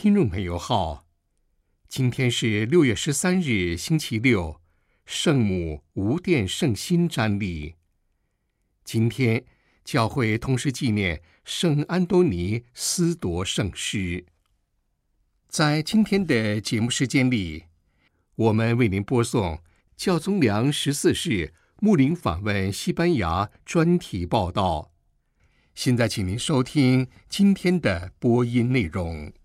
听众朋友好，今天是6月13日，星期六，圣母无殿圣心瞻礼。今天教会同时纪念圣安多尼司铎圣师。在今天的节目时间里，我们为您播送教宗良14世牧灵访问西班牙专题报道。现在请您收听今天的播音内容。